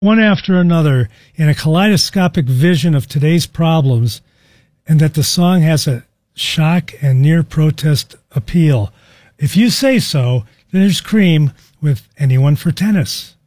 one after another in a kaleidoscopic vision of today's problems, and that the song has a shock and near protest appeal. If you say so, then there's Cream with Anyone for Tennis.